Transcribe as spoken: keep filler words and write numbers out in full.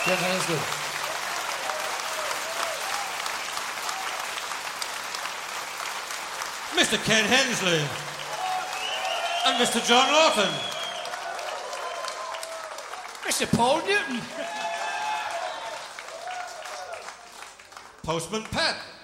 Ken Hensley. Mister Ken Hensley. And Mister John Lawton. Mister Paul Newton. Postman Pat.